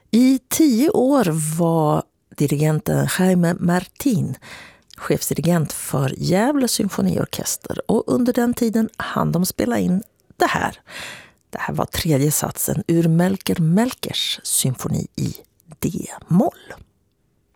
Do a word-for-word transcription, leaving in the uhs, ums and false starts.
I tio år var dirigenten Jaime Martín chefsdirigent för Gävle symfoniorkester, och under den tiden hann de spela in det här. Det här var tredje satsen ur Melker Melkers symfoni i D-moll.